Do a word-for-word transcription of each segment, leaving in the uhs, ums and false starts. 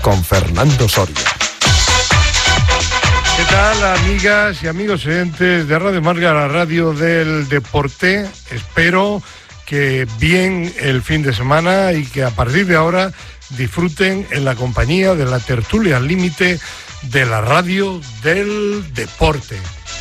con Fernando Soria. ¿Qué tal, amigas y amigos oyentes de Radio Marca, la radio del deporte? Espero que bien el fin de semana y que a partir de ahora disfruten en la compañía de la tertulia al límite de la radio del deporte.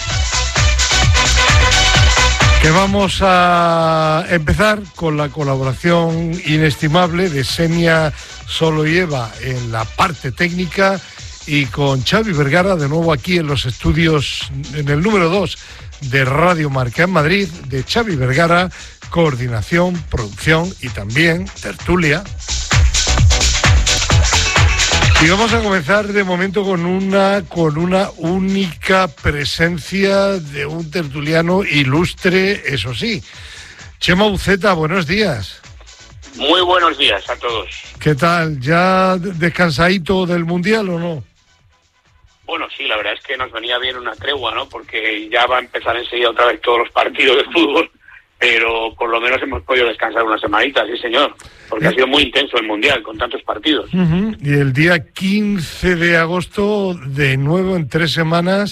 Que vamos a empezar con la colaboración inestimable de Xenia Soloyeva en la parte técnica y con Xavi Vergara de nuevo aquí en los estudios, en el número dos de Radio Marca en Madrid, de Xavi Vergara, coordinación, producción y también tertulia. Y vamos a comenzar de momento con una con una única presencia de un tertuliano ilustre, eso sí. Chema Uceta, buenos días. Muy buenos días a todos. ¿Qué tal? ¿Ya descansadito del Mundial o no? Bueno, sí, la verdad es que nos venía bien una tregua, ¿no? Porque ya va a empezar enseguida otra vez todos los partidos de fútbol, pero por lo menos hemos podido descansar una semanita, sí señor, porque ¿Eh? ha sido muy intenso el Mundial, con tantos partidos. Uh-huh. Y el día quince de agosto, de nuevo en tres semanas,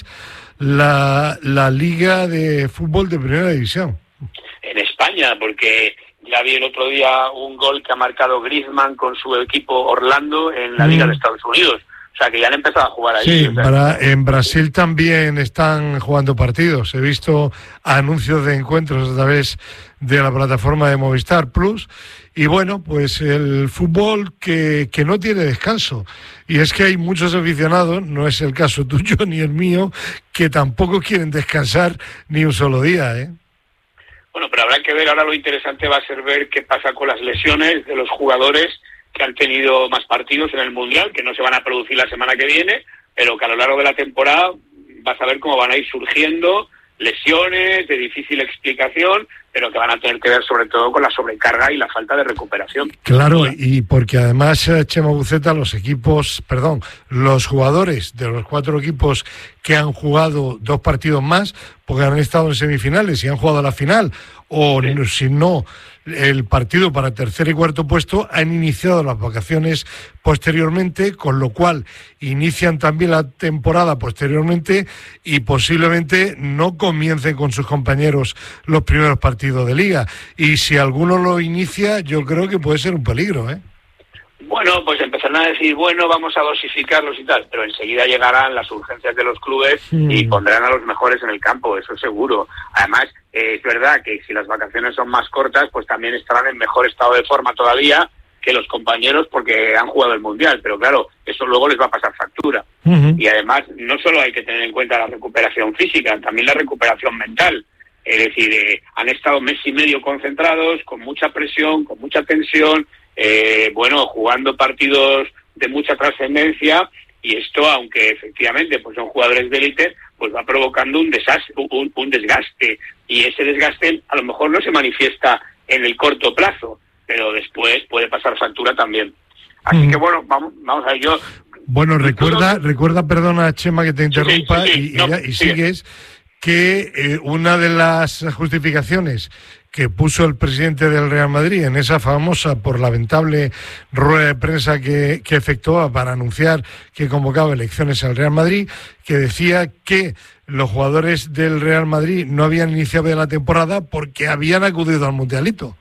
la, la Liga de Fútbol de Primera División. En España, porque ya vi el otro día un gol que ha marcado Griezmann con su equipo Orlando en la uh-huh. Liga de Estados Unidos. O sea, que ya han empezado a jugar ahí. Sí, o sea, para, en Brasil también están jugando partidos. He visto anuncios de encuentros a través de la plataforma de Movistar Plus. Y bueno, pues el fútbol que, que no tiene descanso. Y es que hay muchos aficionados, no es el caso tuyo ni el mío, que tampoco quieren descansar ni un solo día, ¿eh? Bueno, pero habrá que ver, ahora lo interesante va a ser ver qué pasa con las lesiones de los jugadores que han tenido más partidos en el Mundial, que no se van a producir la semana que viene, pero que a lo largo de la temporada vas a ver cómo van a ir surgiendo lesiones de difícil explicación, pero que van a tener que ver sobre todo con la sobrecarga y la falta de recuperación. Claro, y porque además, Chema Uceta, los equipos, perdón, los jugadores de los cuatro equipos que han jugado dos partidos más, porque han estado en semifinales y han jugado a la final, o sí. si no, el partido para tercer y cuarto puesto, han iniciado las vacaciones posteriormente, con lo cual inician también la temporada posteriormente y posiblemente no comiencen con sus compañeros los primeros partidos de liga. Y si alguno lo inicia, yo creo que puede ser un peligro, ¿eh? Bueno, pues empezarán a decir, bueno, vamos a dosificarlos y tal, pero enseguida llegarán las urgencias de los clubes mm. y pondrán a los mejores en el campo, eso seguro. Además, eh, es verdad que si las vacaciones son más cortas, pues también estarán en mejor estado de forma todavía que los compañeros porque han jugado el Mundial, pero claro, eso luego les va a pasar factura. Uh-huh. Y además, no solo hay que tener en cuenta la recuperación física, también la recuperación mental. Es decir, eh, han estado mes y medio concentrados, con mucha presión, con mucha tensión, Eh, bueno, jugando partidos de mucha trascendencia, y esto, aunque efectivamente pues son jugadores de élite, pues va provocando un desastre, un, un desgaste, y ese desgaste a lo mejor no se manifiesta en el corto plazo, pero después puede pasar factura también. Así mm. que bueno, vamos, vamos a ver, yo... Bueno, recuerda, todo... recuerda, perdona Chema que te interrumpa, sí, sí, sí, sí. y, no, y, y sigues, que eh, una de las justificaciones que puso el presidente del Real Madrid en esa famosa, por lamentable rueda de prensa que, que efectuaba para anunciar que convocaba elecciones al Real Madrid, que decía que los jugadores del Real Madrid no habían iniciado la temporada porque habían acudido al Mundialito.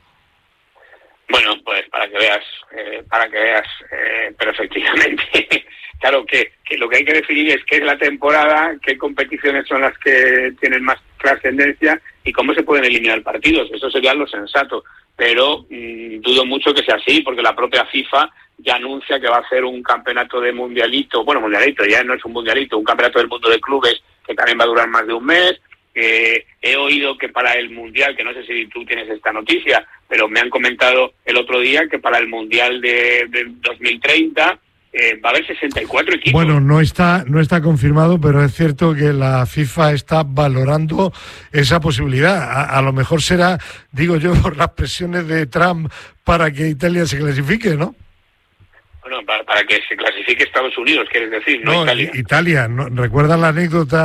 Bueno, pues para que veas, eh, para que veas, eh, pero efectivamente, claro que, que lo que hay que definir es qué es la temporada, qué competiciones son las que tienen más trascendencia y cómo se pueden eliminar partidos. Eso sería lo sensato, pero mmm, dudo mucho que sea así, porque la propia FIFA ya anuncia que va a hacer un campeonato de mundialito, bueno, mundialito, ya no es un mundialito, un campeonato del mundo de clubes que también va a durar más de un mes. Eh, he oído que para el Mundial, que no sé si tú tienes esta noticia, pero me han comentado el otro día que para el Mundial de, de dos mil treinta eh, va a haber sesenta y cuatro equipos. Bueno, no está, no está confirmado, pero es cierto que la FIFA está valorando esa posibilidad. A, a lo mejor será, digo yo, por las presiones de Trump para que Italia se clasifique, ¿no? Bueno, para, para que se clasifique Estados Unidos, quieres decir, no, no Italia. Italia, ¿no? ¿Recuerdas la anécdota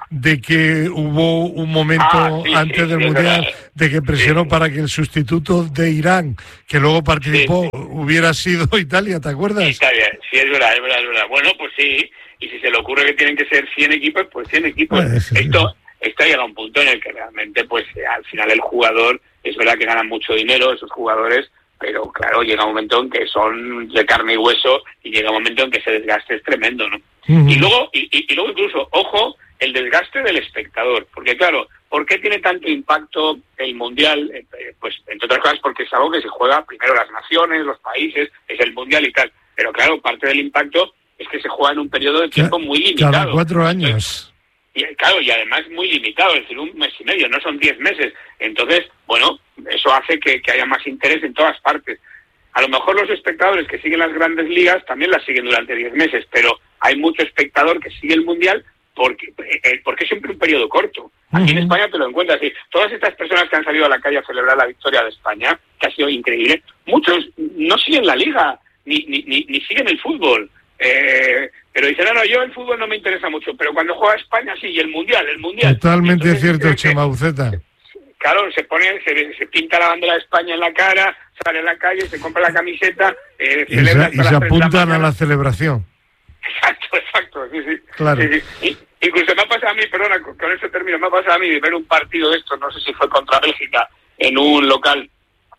de que hubo un momento ah, sí, antes sí, del sí, Mundial de que presionó sí. para que el sustituto de Irán, que luego participó, sí, sí. hubiera sido Italia, ¿te acuerdas? Está bien, sí, es verdad, es verdad, es verdad. Bueno, pues sí, y si se le ocurre que tienen que ser cien equipos, pues cien equipos. Bueno, sí, Esto, esto llega a un punto en el que realmente, pues al final el jugador, es verdad que ganan mucho dinero esos jugadores, pero claro, llega un momento en que son de carne y hueso y llega un momento en que ese desgaste es tremendo, ¿no? Uh-huh. Y luego, y, y, y luego incluso, ojo, el desgaste del espectador, porque claro, ¿por qué tiene tanto impacto el Mundial? Eh, pues entre otras cosas porque es algo que se juega primero las naciones, los países, es el Mundial y tal, pero claro, parte del impacto es que se juega en un periodo de tiempo muy limitado. Cada cuatro años. Y claro, y además muy limitado, es decir, un mes y medio, no son diez meses. Entonces, bueno, eso hace que, que haya más interés en todas partes. A lo mejor los espectadores que siguen las grandes ligas también las siguen durante diez meses, pero hay mucho espectador que sigue el Mundial porque, eh, porque es siempre un periodo corto. Aquí uh-huh. en España te lo encuentras. ¿Sí? Todas estas personas que han salido a la calle a celebrar la victoria de España, que ha sido increíble, muchos no siguen la liga, ni, ni, ni, ni siguen el fútbol. Eh, pero dicen, no, no, yo el fútbol no me interesa mucho, pero cuando juega España sí, y el Mundial, el Mundial. Totalmente entonces, cierto, eh, Chema Buceta. Claro, se pone, se, se pinta la bandera de España en la cara, sale a la calle, se compra la camiseta, eh, y se, y se apuntan a la celebración. Exacto, exacto, sí, sí. Claro. Sí, sí. Y, incluso me ha pasado a mí, perdona, con, con este término, me ha pasado a mí ver un partido de estos, no sé si fue contra Bélgica, en un local,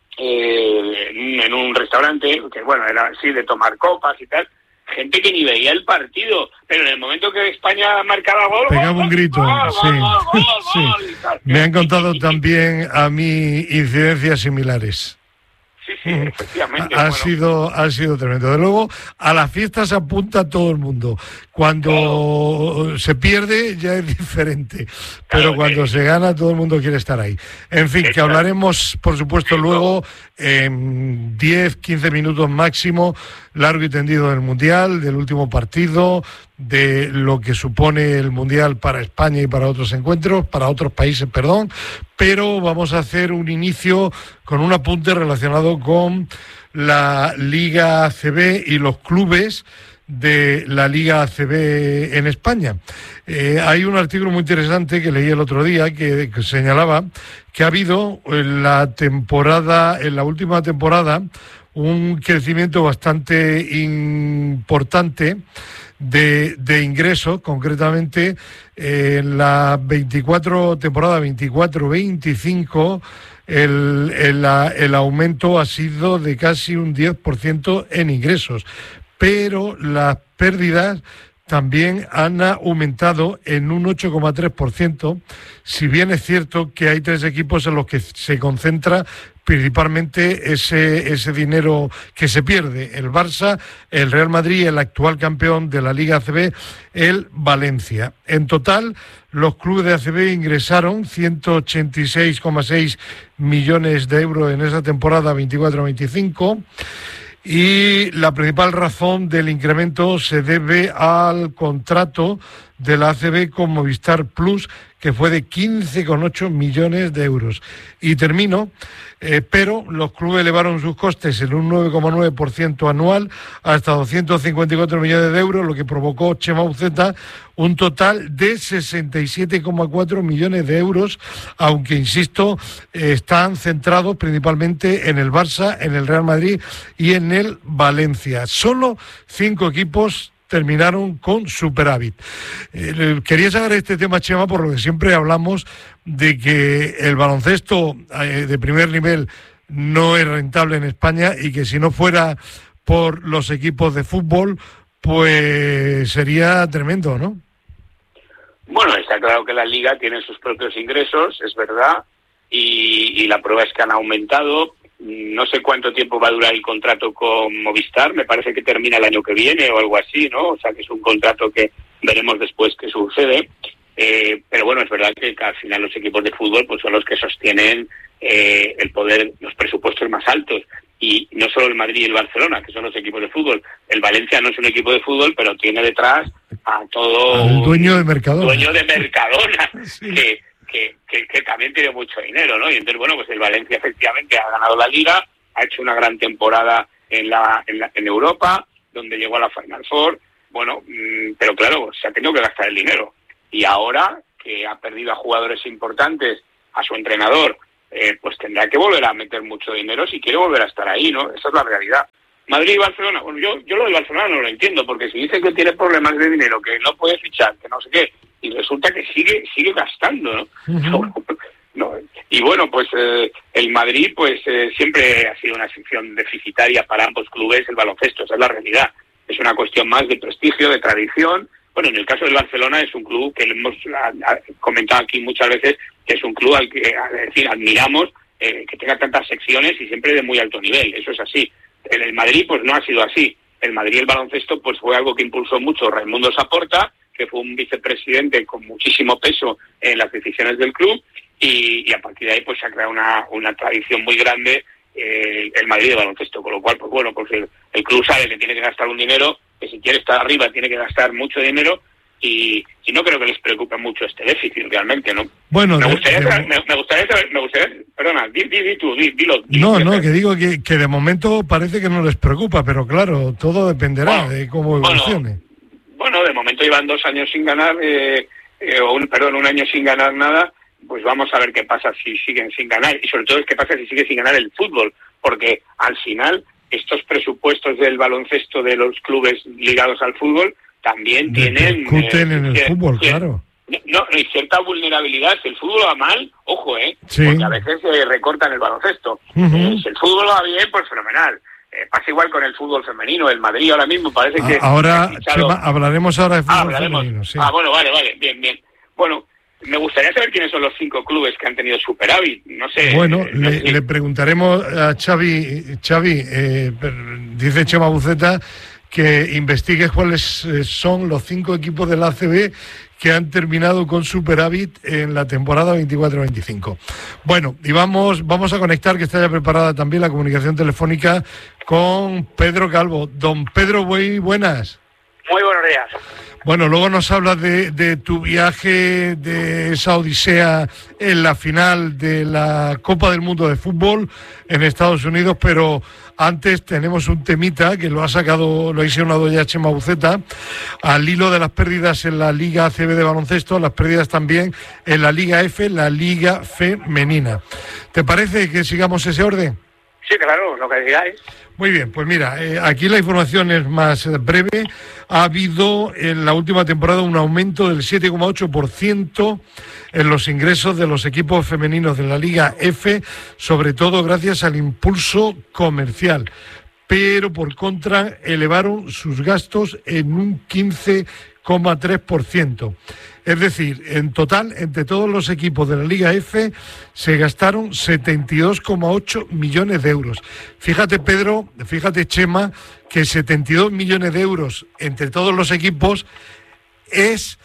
eh, en, en un restaurante, que bueno, era así de tomar copas y tal, gente que ni veía el partido, pero en el momento que España marcaba gol, pegaba un grito, gol, sí. gol, gol, gol, sí. Gol, me han contado también a mí incidencias similares. Sí, sí, efectivamente. Ha, bueno. sido, ha sido tremendo. De luego, a la fiesta se apunta todo el mundo. Cuando claro. se pierde ya es diferente, pero claro, cuando eh, se gana todo el mundo quiere estar ahí. En fin, que hablaremos, por supuesto, sí, luego en diez, quince minutos máximo, largo y tendido del Mundial, del último partido, de lo que supone el Mundial para España y para otros encuentros, para otros países, perdón, pero vamos a hacer un inicio con un apunte relacionado con la Liga A C B y los clubes de la Liga A C B en España. Eh, hay un artículo muy interesante que leí el otro día que, que señalaba que ha habido en la temporada, en la última temporada, un crecimiento bastante importante de, de ingresos, concretamente eh, en la veinticuatro, temporada veinticuatro veinticinco, el, el, el aumento ha sido de casi un diez por ciento en ingresos, pero las pérdidas también han aumentado en un ocho coma tres por ciento, si bien es cierto que hay tres equipos en los que se concentra principalmente ese, ese dinero que se pierde: el Barça, el Real Madrid, el actual campeón de la Liga A C B, el Valencia. En total, los clubes de A C B ingresaron ciento ochenta y seis coma seis millones de euros en esa temporada veinticuatro veinticinco. Y la principal razón del incremento se debe al contrato de la A C B con Movistar Plus, que fue de quince coma ocho millones de euros. Y termino, eh, pero los clubes elevaron sus costes en un nueve coma nueve por ciento anual hasta doscientos cincuenta y cuatro millones de euros, lo que provocó, Chema Buceta, un total de sesenta y siete coma cuatro millones de euros, aunque, insisto, eh, están centrados principalmente en el Barça, en el Real Madrid y en el Valencia. Solo cinco equipos terminaron con superávit. Eh, quería saber este tema, Chema, por lo que siempre hablamos de que el baloncesto eh, de primer nivel no es rentable en España y que si no fuera por los equipos de fútbol, pues sería tremendo, ¿no? Bueno, está claro que la Liga tiene sus propios ingresos, es verdad, y, y la prueba es que han aumentado. No sé cuánto tiempo va a durar el contrato con Movistar, me parece que termina el año que viene o algo así, ¿no? O sea, que es un contrato que veremos después qué sucede. Eh, pero bueno, es verdad que, que al final los equipos de fútbol pues son los que sostienen eh, el poder, los presupuestos más altos. Y no solo el Madrid y el Barcelona, que son los equipos de fútbol. El Valencia no es un equipo de fútbol, pero tiene detrás a todo... El dueño de Mercadona. Dueño de Mercadona, sí. que... Que, que, que también tiene mucho dinero, ¿no? Y entonces, bueno, pues el Valencia efectivamente ha ganado la Liga, ha hecho una gran temporada en la en, la, en Europa, donde llegó a la Final Four, bueno, mmm, pero claro, se ha tenido que gastar el dinero. Y ahora, que ha perdido a jugadores importantes, a su entrenador, eh, pues tendrá que volver a meter mucho dinero si quiere volver a estar ahí, ¿no? Esa es la realidad. Madrid y Barcelona, bueno, yo, yo lo de Barcelona no lo entiendo, porque si dice que tiene problemas de dinero, que no puede fichar, que no sé qué, y resulta que sigue sigue gastando, ¿no? Uh-huh. No, y bueno, pues eh, el Madrid pues eh, siempre ha sido una sección deficitaria para ambos clubes, el baloncesto, esa es la realidad. Es una cuestión más de prestigio, de tradición. Bueno, en el caso del Barcelona es un club que hemos a, a, comentado aquí muchas veces, que es un club al que, a decir, admiramos eh, que tenga tantas secciones y siempre de muy alto nivel, eso es así. En el Madrid pues no ha sido así. El Madrid, el baloncesto, pues fue algo que impulsó mucho Raimundo Saporta, que fue un vicepresidente con muchísimo peso en las decisiones del club, y, y a partir de ahí pues se ha creado una, una tradición muy grande eh, el Madrid de baloncesto, con lo cual pues bueno, pues el, el club sabe que tiene que gastar un dinero, que si quiere estar arriba tiene que gastar mucho dinero, y, y no creo que les preocupe mucho este déficit realmente, ¿no? Bueno, me gustaría, de, de, saber, me, me gustaría saber, me gustaría, perdona, di, di, di tú, di, dilo. Di, no, di, no, di, que digo que, que de momento parece que no les preocupa, pero claro, todo dependerá bueno, de cómo evolucione. Bueno, bueno, de momento llevan dos años sin ganar, eh, eh, o un, perdón, un año sin ganar nada, pues vamos a ver qué pasa si siguen sin ganar, y sobre todo es qué pasa si sigue sin ganar el fútbol, porque al final estos presupuestos del baloncesto de los clubes ligados al fútbol también tienen... Discuten eh, en el cier- fútbol, cier- claro. No, no, y cierta vulnerabilidad. Si el fútbol va mal, ojo, ¿eh? Sí. Porque a veces se eh, recortan el baloncesto. Uh-huh. Eh, si el fútbol va bien, pues fenomenal. Eh, pasa igual con el fútbol femenino. El Madrid ahora mismo parece que... Ahora, Chema, hablaremos ahora de fútbol ah, hablaremos. femenino, sí. Ah, bueno, vale, vale, bien, bien. Bueno, me gustaría saber quiénes son los cinco clubes que han tenido superávit. No sé. Bueno, eh, no le, sé. le preguntaremos a Xavi. Xavi, eh, dice Chema Buceta que investigue cuáles son los cinco equipos de la A C B que han terminado con superávit en la temporada veinticuatro veinticinco. Bueno, y vamos, vamos a conectar, que está ya preparada también la comunicación telefónica con Pedro Calvo. Don Pedro, muy buenas. Muy buenos días. Bueno, luego nos hablas de, de tu viaje, de esa odisea en la final de la Copa del Mundo de Fútbol en Estados Unidos, pero antes tenemos un temita que lo ha sacado, lo ha insinuado ya Chema Buceta, al hilo de las pérdidas en la Liga A C B de baloncesto, las pérdidas también en la Liga F, la Liga Femenina. ¿Te parece que sigamos ese orden? Sí, claro, lo que digáis. Muy bien, pues mira, eh, aquí la información es más breve. Ha habido en la última temporada un aumento del siete coma ocho por ciento en los ingresos de los equipos femeninos de la Liga F, sobre todo gracias al impulso comercial. Pero por contra elevaron sus gastos en un quince coma tres por ciento. Es decir, en total, entre todos los equipos de la Liga F, se gastaron setenta y dos coma ocho millones de euros. Fíjate, Pedro, fíjate, Chema, que setenta y dos millones de euros entre todos los equipos es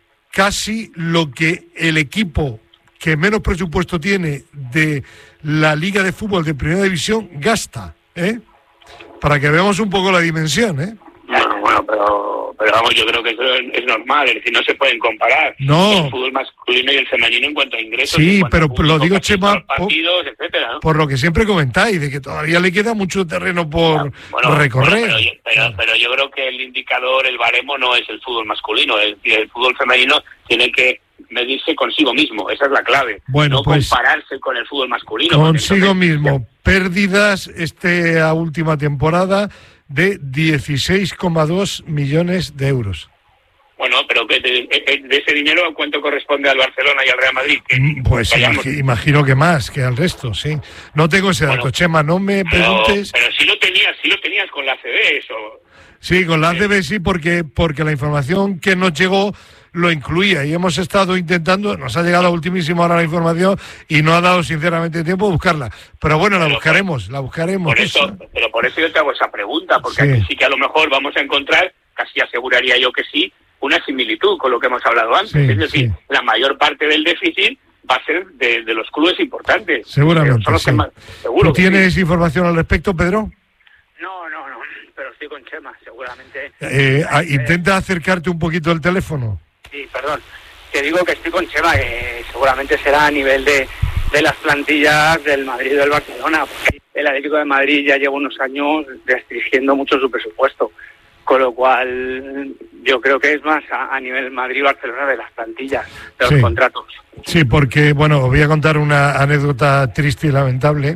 casi lo que el equipo que menos presupuesto tiene de la Liga de Fútbol de Primera División gasta, ¿eh? Para que veamos un poco la dimensión, ¿eh? Bueno, bueno, pero, pero vamos, yo creo que eso es, es normal, es decir, no se pueden comparar no. el fútbol masculino y el femenino en cuanto a ingresos. Sí, pero público, lo digo, Chema, partidos, etcétera, ¿no? Por lo que siempre comentáis, de que todavía le queda mucho terreno por bueno, recorrer. Bueno, pero, yo, pero, pero yo creo que el indicador, el baremo, no es el fútbol masculino, el, el fútbol femenino tiene que medirse consigo mismo, esa es la clave, bueno, no pues, compararse con el fútbol masculino. Consigo mismo, pérdidas esta última temporada de dieciséis coma dos millones de euros. Bueno, pero de, de, de ese dinero, ¿cuánto corresponde al Barcelona y al Real Madrid? Que pues imagi- imagino que más que al resto, sí. No tengo ese dato, bueno, Chema, no me preguntes. Pero, pero sí lo tenías, sí lo tenías con la A C B, eso. Sí, con la A C B sí, porque, porque la información que nos llegó lo incluía y hemos estado intentando, nos ha llegado a ultimísima hora la información y no ha dado sinceramente tiempo a buscarla. Pero bueno, la pero buscaremos, por, la buscaremos. Por eso, pero por eso yo te hago esa pregunta, porque sí. Aquí sí que a lo mejor vamos a encontrar, casi aseguraría yo que sí, una similitud con lo que hemos hablado antes. Sí, es decir, sí. La mayor parte del déficit va a ser de, de los clubes importantes. Seguramente, son los sí. que más, seguro ¿Tú tienes sí. información al respecto, Pedro? No, no, no, pero estoy con Chema, seguramente. Eh, eh, intenta acercarte un poquito al teléfono. Sí, perdón. Te digo que estoy con Chema, que seguramente será a nivel de, de las plantillas del Madrid y del Barcelona. Porque el Atlético de Madrid ya lleva unos años restringiendo mucho su presupuesto, con lo cual yo creo que es más a, a nivel Madrid-Barcelona de las plantillas, de los sí. contratos. Sí, porque, bueno, os voy a contar una anécdota triste y lamentable.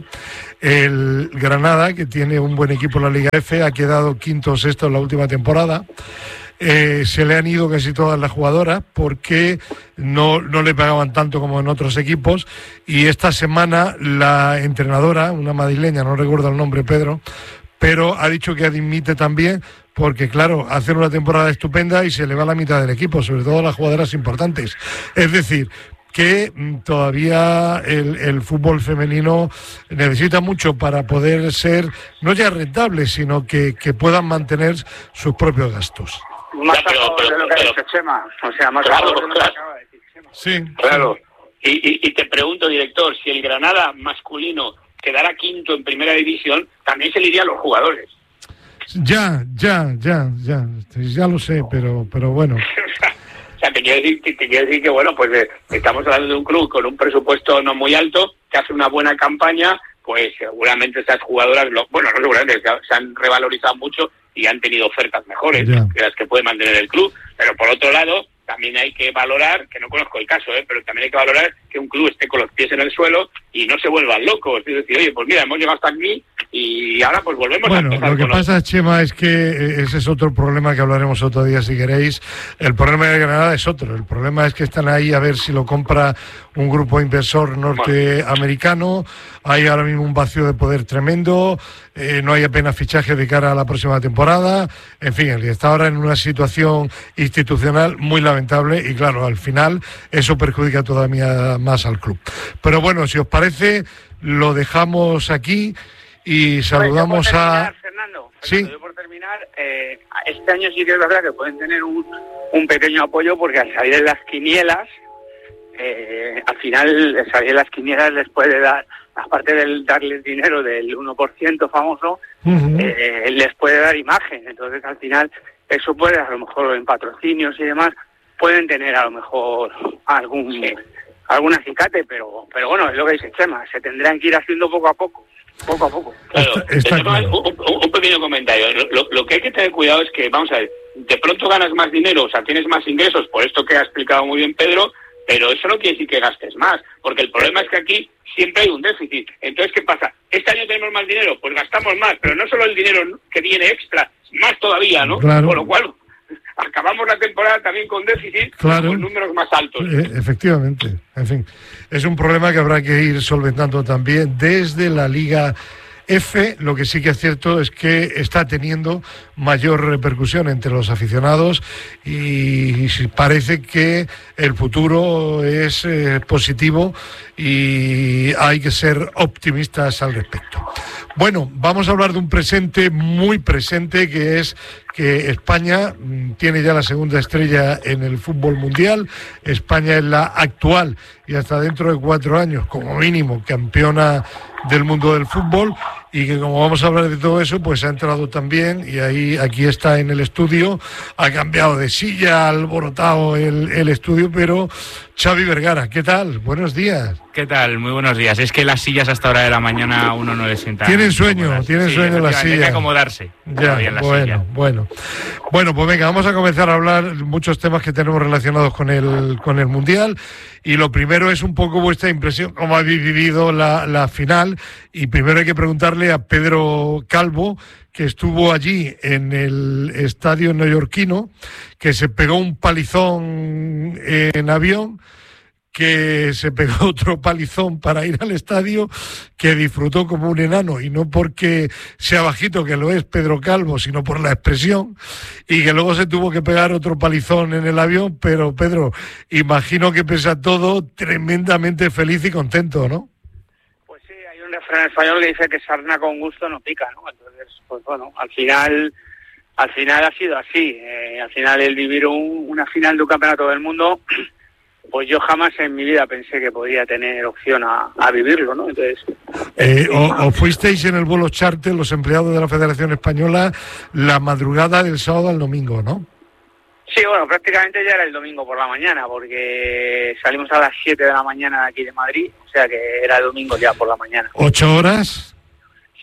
El Granada, que tiene un buen equipo en la Liga F, ha quedado quinto o sexto en la última temporada. Eh, se le han ido casi todas las jugadoras porque no, no le pagaban tanto como en otros equipos, y esta semana la entrenadora, una madrileña, no recuerdo el nombre, Pedro, pero ha dicho que dimite también porque, claro, hacen una temporada estupenda y se le va la mitad del equipo, sobre todo las jugadoras importantes. Es decir, que todavía el, el fútbol femenino necesita mucho para poder ser, no ya rentable, sino que, que puedan mantener sus propios gastos. Más a favor de lo que ha dicho Chema, o sea, más a favor de lo que acaba de decir Chema. Sí, claro. Y, y, y te pregunto, director, si el Granada masculino quedara quinto en primera división, también se le iría a los jugadores. Ya, ya, ya, ya, ya lo sé, pero, pero bueno. O sea, te quiero decir, te, te quiero decir que, bueno, pues eh, estamos hablando de un club con un presupuesto no muy alto, que hace una buena campaña, pues seguramente esas jugadoras, lo, bueno, no seguramente, se, se han revalorizado mucho y han tenido ofertas mejores ya. que las que puede mantener el club. Pero por otro lado, también hay que valorar, que no conozco el caso, ¿eh? pero también hay que valorar que un club esté con los pies en el suelo y no se vuelvan locos. Es decir, oye, pues mira, hemos llegado hasta aquí y ahora pues volvemos bueno, a empezar. Lo que con pasa, Chema, es que ese es otro problema que hablaremos otro día si queréis. El problema de Granada es otro. El problema es que están ahí a ver si lo compra un grupo inversor norteamericano. Hay ahora mismo un vacío de poder tremendo. Eh, no hay apenas fichaje de cara a la próxima temporada. En fin, está ahora en una situación institucional muy lamentable y, claro, al final eso perjudica todavía más al club. Pero bueno, si os parece, lo dejamos aquí y saludamos terminar, a... Fernando, sí. Fernando, yo por terminar, eh, este año sí que es verdad que pueden tener un, un pequeño apoyo porque al salir de las quinielas, eh, al final al salir de las quinielas les puede dar, aparte de darles dinero del uno por ciento famoso, uh-huh. eh, les puede dar imagen. Entonces al final eso puede, a lo mejor en patrocinios y demás, pueden tener a lo mejor algún sí. algún acicate, pero pero bueno, es lo que dice Chema, se tendrán que ir haciendo poco a poco. Poco a poco. Claro, está, está claro. Un, un, un pequeño comentario. Lo, lo que hay que tener cuidado es que, vamos a ver, de pronto ganas más dinero, o sea, tienes más ingresos, por esto que ha explicado muy bien Pedro, pero eso no quiere decir que gastes más, porque el problema es que aquí siempre hay un déficit. Entonces, ¿qué pasa? Este año tenemos más dinero, pues gastamos más, pero no solo el dinero que viene extra, más todavía, ¿no? Claro. Con lo cual, acabamos la temporada también con déficit, claro. con números más altos. Eh, efectivamente, en fin, es un problema que habrá que ir solventando también desde la Liga F. Lo que sí que es cierto es que está teniendo mayor repercusión entre los aficionados y parece que el futuro es eh, positivo y hay que ser optimistas al respecto. Bueno, vamos a hablar de un presente muy presente, que es que España tiene ya la segunda estrella en el fútbol mundial. España es la actual y hasta dentro de cuatro años, como mínimo, campeona del mundo del fútbol, y que como vamos a hablar de todo eso, pues ha entrado también, y ahí aquí está en el estudio, ha cambiado de silla, ha alborotado el, el estudio, pero Xavi Vergara, ¿qué tal? Buenos días. ¿Qué tal? Muy buenos días. Es que las sillas hasta hora de la mañana uno no le sienta. Tienen sueño, tienen sí, sueño las sillas. Hay que acomodarse. Ya, en la bueno, silla. bueno. Bueno, pues venga, vamos a comenzar a hablar muchos temas que tenemos relacionados con el, con el Mundial. Y lo primero es un poco vuestra impresión, cómo habéis vivido la, la final. Y primero hay que preguntarle a Pedro Calvo, que estuvo allí en el estadio neoyorquino, que se pegó un palizón en avión, que se pegó otro palizón para ir al estadio, que disfrutó como un enano, y no porque sea bajito, que lo es Pedro Calvo, sino por la expresión, y que luego se tuvo que pegar otro palizón en el avión. Pero Pedro, imagino que pese a todo, tremendamente feliz y contento, ¿no? Pues sí, hay un refrán español que dice que sarna con gusto no pica, ¿no? Entonces, pues bueno, al final al final ha sido así. Eh, al final el vivir un, una final de un campeonato del mundo, pues yo jamás en mi vida pensé que podría tener opción a, a vivirlo, ¿no? Entonces, eh, o, o fuisteis en el vuelo charter, los empleados de la Federación Española, la madrugada del sábado al domingo, ¿no? Sí, bueno, prácticamente ya era el domingo por la mañana, porque salimos a las siete de la mañana de aquí de Madrid, o sea que era el domingo ya por la mañana. ¿Ocho horas?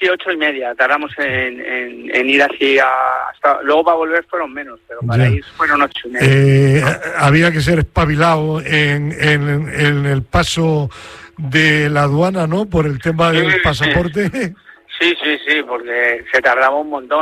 Sí, ocho y media, tardamos en, en, en ir así a... Hasta, luego para volver fueron menos, pero para ya. ir fueron ocho y media. Eh, había que ser espabilado en, en, en el paso de la aduana, ¿no? Por el tema del pasaporte. Sí, sí, sí, porque se tardaba un montón.